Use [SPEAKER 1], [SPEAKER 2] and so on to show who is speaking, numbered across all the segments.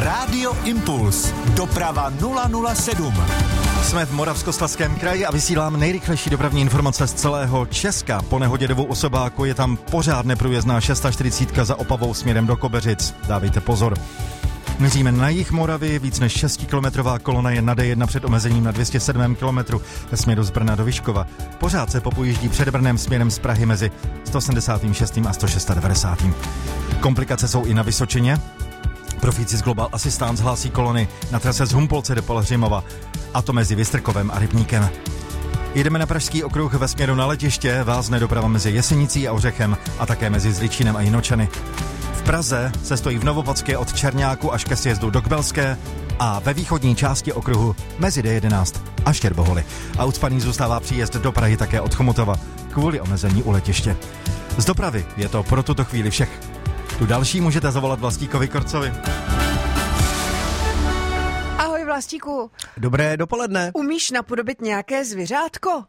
[SPEAKER 1] Rádio Impuls. Doprava 007.
[SPEAKER 2] Jsme v Moravskoslezském kraji a vysílám nejrychlejší dopravní informace z celého Česka. Po nehodě do Osobáku je tam pořád neprůjezdná 640 za Opavou směrem do Kobeřic. Dávejte pozor. Míříme na jih Moravy, víc než 6kilometrová kolona je na D1 před omezením na 207 kilometru ve směru z Brna do Vyškova. Pořád se popojíždí před Brnem směrem z Prahy mezi 176. a 196. Komplikace jsou i na Vysočině. Profíci z Global Assistance hlásí kolony na trase z Humpolce do Pelhřimova, a to mezi Vystrkovem a Rybníkem. Jedeme na Pražský okruh ve směru na letiště, vázne doprava mezi Jesenicí a Ořechem a také mezi Zličínem a Jinočany. V Praze se stojí v Novopadské od Černáku až ke sjezdu do Kbelské a ve východní části okruhu mezi D11 a Štěrboholy. A ucpaný zůstává příjezd do Prahy také od Chomutova kvůli omezení u letiště. Z dopravy je to pro tuto chvíli všech. Tu další můžete zavolat Vlastíkovi Korcovi.
[SPEAKER 3] Ahoj Vlastíku.
[SPEAKER 4] Dobré dopoledne.
[SPEAKER 3] Umíš napodobit nějaké zvířátko?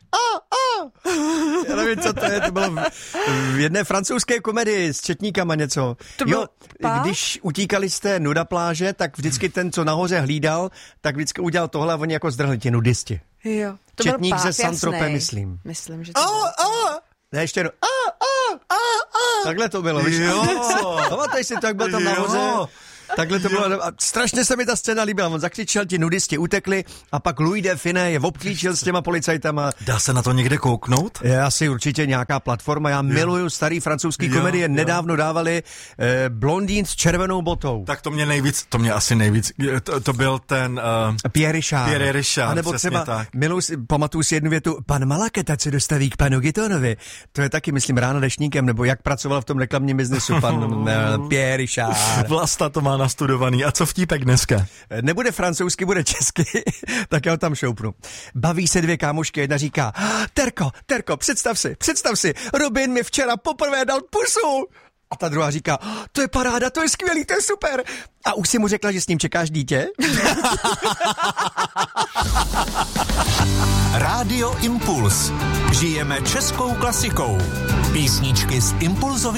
[SPEAKER 4] Já nevím, co to je, to bylo v jedné francouzské komedii s četníkama něco. Když utíkali z té nuda pláže, tak vždycky ten, co nahoře hlídal, tak vždycky udělal tohle a oni jako zdrhli ti nudisti.
[SPEAKER 3] Jo. To
[SPEAKER 4] Četník
[SPEAKER 3] byl
[SPEAKER 4] ze Saint-Tropez, myslím.
[SPEAKER 3] Myslím, že to
[SPEAKER 4] Ne, ještě jednou. Takhle to bylo, víš?
[SPEAKER 2] Jo.
[SPEAKER 4] Pamatuješ si to, jak byl tam nahoře? Takhle to bylo. A strašně se mi ta scéna líbila. On zakřičel, ti nudisti utekli a pak Louis de Funès je obklíčil s těma policajtama.
[SPEAKER 2] Dá se na to někde kouknout?
[SPEAKER 4] Je asi určitě nějaká platforma. Já miluju starý francouzský komedie. Nedávno dávali Blondýn s červenou botou.
[SPEAKER 2] Tak to mě asi nejvíc, to byl ten...
[SPEAKER 4] Pierre Richard. A nebo třeba,
[SPEAKER 2] tak.
[SPEAKER 4] Pamatuju si jednu větu, pan Malaketa se dostaví k panu Gitonovi. To je taky, myslím, Ráno deštníkem, nebo jak pracoval v tom reklamním biznesu pan Pierre Richard.
[SPEAKER 2] Vlasta to má nastudovaný. A co vtípek dneska?
[SPEAKER 4] Nebude francouzsky, bude česky, tak já ho tam šoupnu. Baví se dvě kámošky, jedna říká, Terko, představ si, Robin mi včera poprvé dal pusu. A ta druhá říká, to je paráda, to je skvělý, to je super. A už si mu řekla, že s ním čekáš dítě?
[SPEAKER 1] Rádio Impuls. Žijeme českou klasikou. Písničky z Impulzových